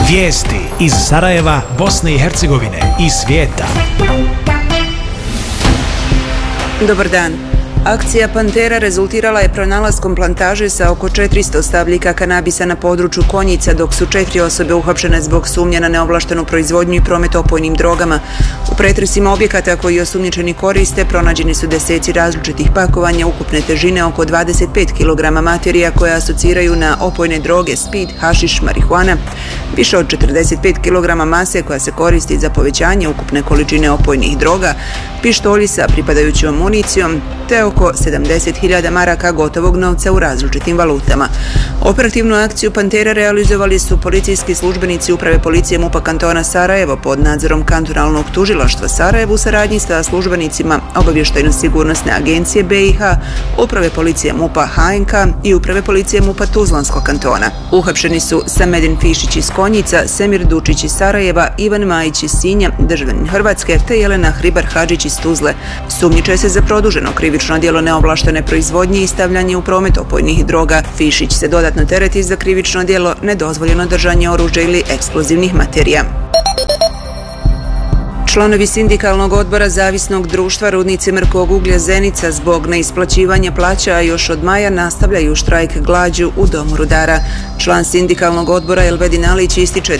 Vijesti iz Sarajeva, Bosne i Hercegovine i svijeta. Dobar dan. Akcija Pantera rezultirala je pronalaskom plantaže sa oko 400 stabljika kanabisa na području Konjica, dok su 4 osobe uhapšene zbog sumnje na neovlaštenu proizvodnju i promet opojnim drogama. U pretresima objekata koji osumnjičeni koriste pronađeni su deseci različitih pakovanja ukupne težine oko 25 kg materija koje asociraju na opojne droge, speed, hašiš, marihuana, više od 45 kg mase koja se koristi za povećanje ukupne količine opojnih droga, pištolji sa pripadajućom municijom, te oko 70.000 maraka gotovog novca u različitim valutama. Operativnu akciju Pantera realizovali su policijski službenici Uprave policije MUP-a kantona Sarajevo pod nadzorom kantonalnog tužilaštva Sarajevo u saradnji sa službenicima Obavještajno-sigurnosne agencije BiH, Uprave policije MUP-a HNK i Uprave policije MUP-a Tuzlanskog kantona. Uhapšeni su Samedin Fišić iz Konjica, Semir Dučić iz Sarajeva, Ivan Majić iz Sinja, državljanin Hrvatske, te Jelena Hribar Hadžić iz Tuzle. Sumnjiče se za produženo krivično djelo neovlaštene proizvodnje i stavljanje u promet opojnih droga. Fišić se dodatno tereti za krivično djelo nedozvoljeno držanje oružja ili eksplozivnih materija. Članovi sindikalnog odbora Zavisnog društva Rudnici mrkovog uglja Zenica zbog neisplaćivanja plaća još od maja nastavljaju štrajk glađu u domu rudara. Član sindikalnog odbora Elvedin Alić ističe